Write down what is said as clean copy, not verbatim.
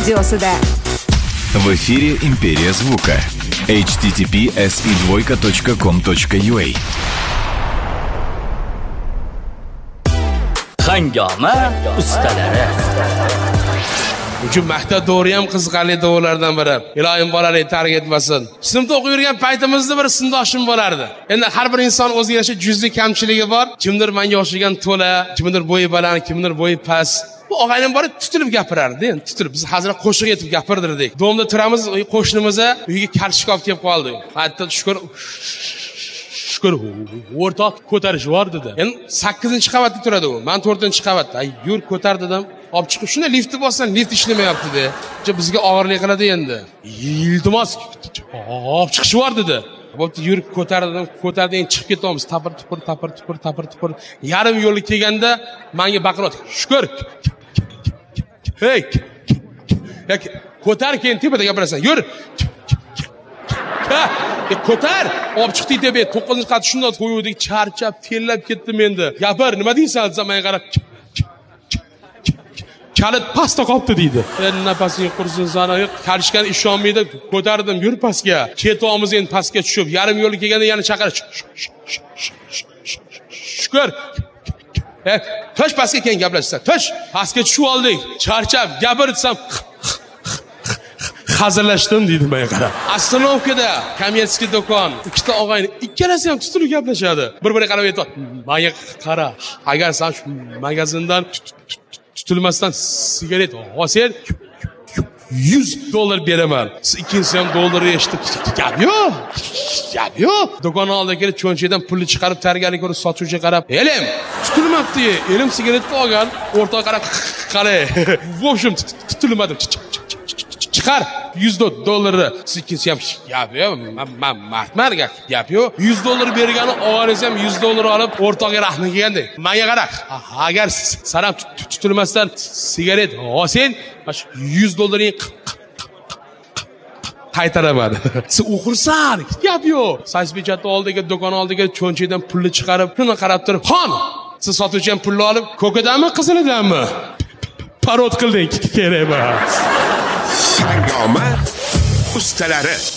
studiosida. В эфире «Империя звука». https://2.com.ua Hangama ustalari. Uchun maktab davri ham qiziqarli davrlardan biri. Ilohim bolali tark etmasin. Sinfda o'qib yurgan paytimizda bir sinfdoshim bo'lardi. Endi har bir inson o'ziga yarasha juz'iy kamchiligi bor. Kimdir menga o'xshagan to'la, kimdir bo'yi baland, kimdir bo'yi past. Bu og'aynim bor, tutilib gapirardi. Endi tutilib biz hozir qo'shiq aytib gapirdirdik. Domda turamiz, qo'shnimizga uyga kartoshka olib kelib qoldi. Hatto shukr o'rtoq ko'tarish bor dedi. Endi 8-qavatda turadi u. Men 4-qavatda. Ay, yur ko'tar dedim. Olib chiqib shunda liftni bossan, lift ishlamayapti dedi. Bizga og'irlik qiladi endi. Iltimos, olib chiqish bor dedi. Bo'pti, yur ko'tardim, ko'tardim, chiqib ketamiz. Tapir. Yarim yo'lga kelganda menga baqiradi. Shukr. Hey. Ko'tar keyin tepada gapirasan. Yur. Ko'tar. Olib chiqdik deb 9-qavat shunday qo'yuvdik, charchab, tellab ketdim endi. Gapir, nima deysan desa menga qarab. Kalit pastda qolibdi deydi. Endi nafasing qursin sana, qarishgan ishonmaydi, ko'tardim, yur pastga. Ketamiz endi pastga tushib, yarim yo'lga kelganda yana chaqirib. Shukr. Tosh pastga keyin gaplashsan. Tosh, pastga tushib oldik. Charchab, gapirsam hazırlashdim deydi menga qarab. Astanovkada kommersiy do'kon, ikkita og'ayni, ikkalasi ham tutilib gaplashadi. Bir-biriga qarab aytadi. Menga qara, agar sen shu magazindan tutilmasdan sigaret olsang $100 beraman. Siz ikkinchisi ham dollarni eshitib, gap yo'q. Do'kon oldiga kelib cho'nchidan pulni chiqarib targalik ko'rib sotuvchiga qarab, "Elim, tutilmabdi. Elim sigaretni olgan, o'rtoq qarab, qara. Bo'shim tutilmadi. Chiqar $100. Siz ikkinchisi ham gap yo'q. Men mardlarga gap yo'q. $100 bergani og'aringiz ham $100 olib o'rtoqga rahmi kelganda. Menga qara. Agar sen ham tutilmasdan sigaret olsang, $100 qaytaraman. Siz o'qirsan, gap yo'q. Saysbechatni oldiga, do'kon oldiga cho'nchidan pulni chiqarib, shuni qarab turib, "Xon, siz sotuvchi ham pulni olib, ko'kadanmi, qizilidanmi?" Parod qilding, kerak emas. Hangama ustalari.